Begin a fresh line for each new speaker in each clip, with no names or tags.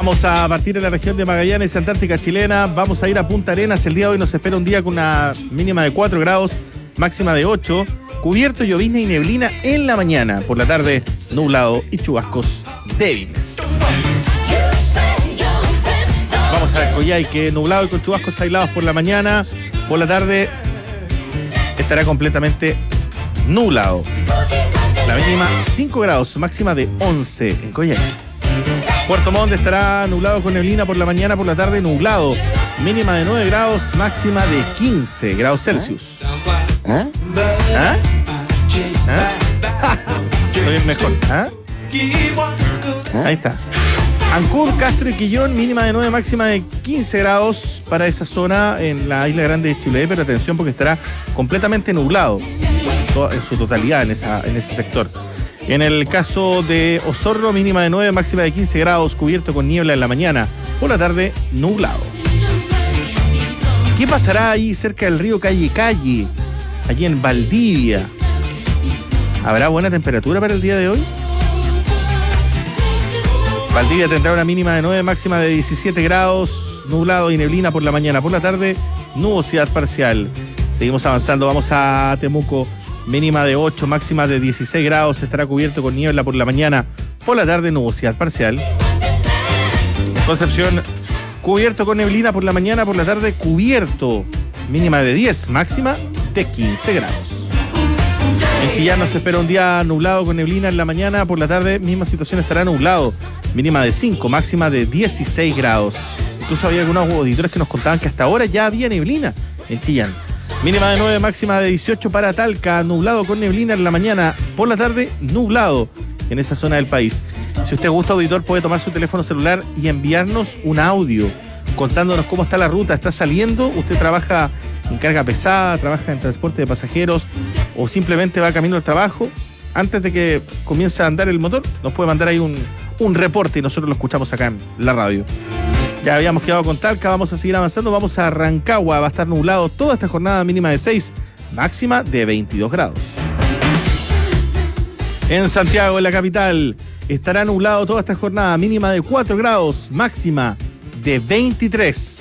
Vamos a partir en la región de Magallanes, Antártica chilena. Vamos a ir a Punta Arenas. El día de hoy nos espera un día con una mínima de 4 grados, máxima de 8. Cubierto, llovizna y neblina en la mañana. Por la tarde, nublado y chubascos débiles. Vamos a Coyhaique, nublado y con chubascos aislados por la mañana. Por la tarde estará completamente nublado. La mínima 5 grados, máxima de 11 en Coyhaique. Puerto Montt estará nublado con neblina por la mañana, por la tarde nublado. Mínima de 9 grados, máxima de 15 grados Celsius. Estoy mejor. Ahí está. Ancud, Castro y Quillón, mínima de 9, máxima de 15 grados para esa zona en la isla grande de Chiloé, pero atención porque estará completamente nublado en su totalidad en ese sector. En el caso de Osorno, mínima de 9, máxima de 15 grados, cubierto con niebla en la mañana, por la tarde nublado. ¿Qué pasará ahí cerca del río Calle, allí en Valdivia? ¿Habrá buena temperatura para el día de hoy? Valdivia tendrá una mínima de 9, máxima de 17 grados, nublado y neblina por la mañana. Por la tarde, nubosidad parcial. Seguimos avanzando, vamos a Temuco, mínima de 8, máxima de 16 grados, estará cubierto con niebla por la mañana. Por la tarde, nubosidad parcial. Concepción, cubierto con neblina por la mañana, por la tarde, cubierto, mínima de 10, máxima de 15 grados. En Chillán nos espera un día nublado con neblina en la mañana, por la tarde misma situación, estará nublado, mínima de 5, máxima de 16 grados. Incluso había algunos auditores que nos contaban que hasta ahora ya había neblina en Chillán. Mínima de 9, máxima de 18 para Talca, nublado con neblina en la mañana, por la tarde nublado en esa zona del país. Si usted gusta, auditor, puede tomar su teléfono celular y enviarnos un audio contándonos cómo está la ruta, está saliendo, usted trabaja en carga pesada, trabaja en transporte de pasajeros o simplemente va camino al trabajo. Antes de que comience a andar el motor, nos puede mandar ahí un reporte y nosotros lo escuchamos acá en la radio. Ya habíamos quedado con Talca, vamos a seguir avanzando, vamos a Rancagua, va a estar nublado toda esta jornada, mínima de 6, máxima de 22 grados. En Santiago, en la capital, estará nublado toda esta jornada, mínima de 4 grados, máxima de 23.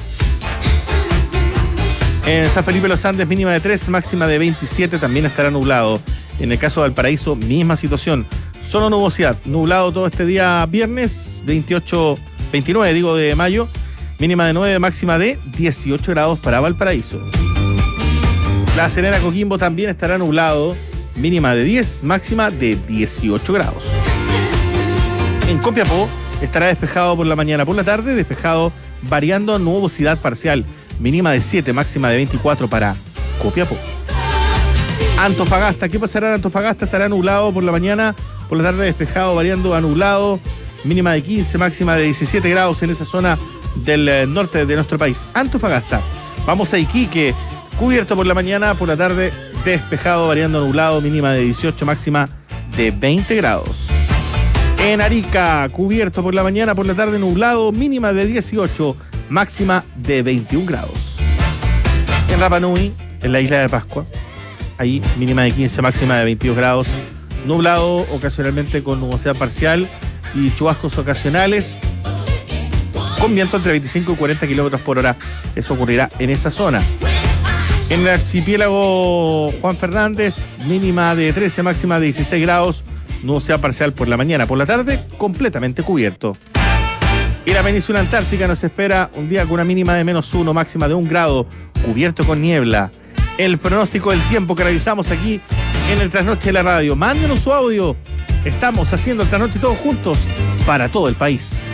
En San Felipe Los Andes, mínima de 3, máxima de 27, también estará nublado. En el caso de Valparaíso, misma situación, solo nubosidad, nublado todo este día viernes, 29 de mayo, mínima de 9, máxima de 18 grados para Valparaíso. La Serena, Coquimbo también estará nublado, mínima de 10, máxima de 18 grados. En Copiapó estará despejado por la mañana, por la tarde despejado, variando nubosidad parcial, mínima de 7, máxima de 24 para Copiapó. Antofagasta, ¿qué pasará en Antofagasta? Estará nublado por la mañana, por la tarde despejado, variando a nublado, mínima de 15, máxima de 17 grados en esa zona del norte de nuestro país. Antofagasta. Vamos a Iquique, cubierto por la mañana, por la tarde despejado, variando a nublado, mínima de 18, máxima de 20 grados. En Arica, cubierto por la mañana, por la tarde nublado, mínima de 18, máxima de 21 grados. En Rapa Nui, en la isla de Pascua, ahí mínima de 15, máxima de 22 grados, nublado ocasionalmente con nubosidad parcial y chubascos ocasionales, con viento entre 25 y 40 kilómetros por hora. Eso ocurrirá en esa zona. En el archipiélago Juan Fernández, mínima de 13, máxima de 16 grados, nubosidad parcial por la mañana, por la tarde completamente cubierto. Y la península antártica nos espera un día con una mínima de -1, máxima de 1 grado, cubierto con niebla. El pronóstico del tiempo que realizamos aquí en el Trasnoche de la Radio. Mándenos su audio. Estamos haciendo el Trasnoche todos juntos para todo el país.